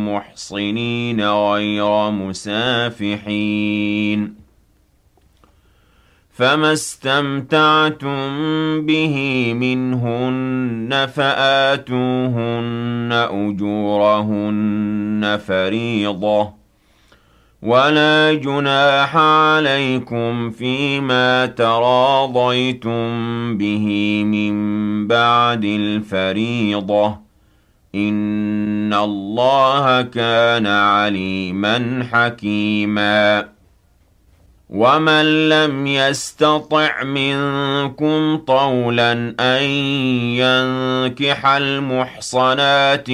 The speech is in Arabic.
محصنين غير مسافحين فما استمتعتم به منهن فآتوهن أجورهن فريضة ولا جناح عليكم فيما تراضيتم به من بعد الفريضة إن الله كان عليما حكيما ومن لم يستطع منكم طولا أن ينكح المحصنات